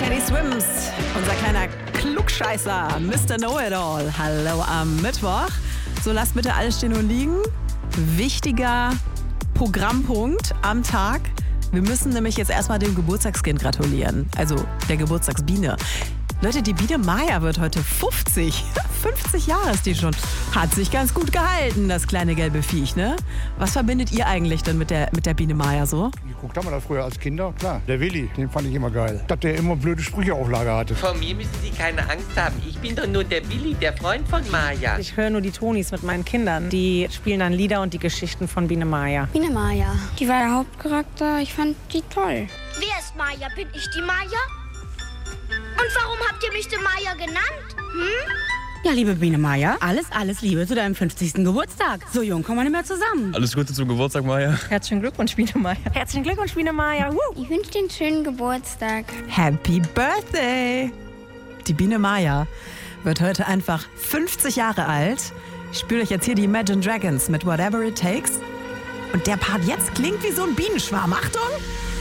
Teddy Swims, unser kleiner Klugscheißer, Mr. Know-It-All. Hallo am Mittwoch. So, lasst bitte alles stehen und liegen. Wichtiger Programmpunkt am Tag. Wir müssen nämlich jetzt erstmal dem Geburtstagskind gratulieren. Also der Geburtstagsbiene. Leute, die Biene Maya wird heute 50. 50 Jahre ist die schon. Hat sich ganz gut gehalten, das kleine gelbe Viech, ne? Was verbindet ihr eigentlich denn mit der Biene Maya so? Geguckt haben wir da früher als Kinder, klar. Der Willi, den fand ich immer geil. Dass der immer blöde Sprüche auf Lager hatte. Vor mir müssen Sie keine Angst haben. Ich bin doch nur der Willi, der Freund von Maya. Ich höre nur die Tonis mit meinen Kindern. Die spielen dann Lieder und die Geschichten von Biene Maya. Biene Maya. Die war der Hauptcharakter. Ich fand die toll. Wer ist Maya? Bin ich die Maya? Und warum habt ihr mich die Maya genannt? Ja, liebe Biene Maya, alles Liebe zu deinem 50. Geburtstag. So jung kommen wir nicht mehr zusammen. Alles Gute zum Geburtstag, Maya. Herzlichen Glückwunsch, Biene Maya. Herzlichen Glückwunsch, Biene Maya. Ich wünsche dir einen schönen Geburtstag. Happy Birthday! Die Biene Maya wird heute einfach 50 Jahre alt. Ich spiele euch jetzt hier die Imagine Dragons mit Whatever It Takes. Und der Part jetzt klingt wie so ein Bienenschwarm. Achtung!